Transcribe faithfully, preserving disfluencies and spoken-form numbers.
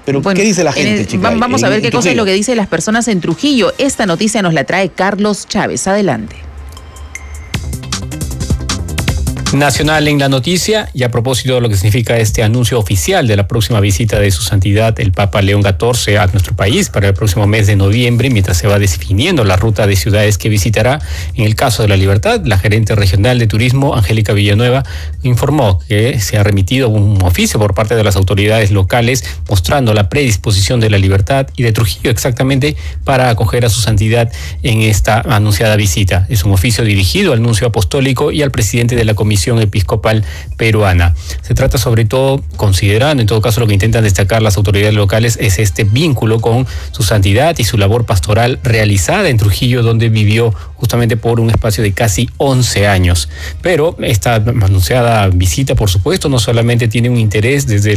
Pero bueno, ¿qué dice la gente, el, chica? Vamos a ver en, qué en cosa es lo que dicen las personas en Trujillo. Esta noticia nos la trae Carlos Chávez. Adelante. Nacional en la noticia, y a propósito de lo que significa este anuncio oficial de la próxima visita de su santidad el Papa León catorce a nuestro país para el próximo mes de noviembre, mientras se va definiendo la ruta de ciudades que visitará. En el caso de La Libertad, la gerente regional de turismo, Angélica Villanueva, informó que se ha remitido un oficio por parte de las autoridades locales mostrando la predisposición de La Libertad y de Trujillo exactamente para acoger a su santidad en esta anunciada visita. Es un oficio dirigido al nuncio apostólico y al presidente de la Comisión Episcopal Peruana. Se trata sobre todo, considerando en todo caso lo que intentan destacar las autoridades locales, es este vínculo con su santidad y su labor pastoral realizada en Trujillo, donde vivió justamente por un espacio de casi once años. Pero esta anunciada visita, por supuesto, no solamente tiene un interés desde el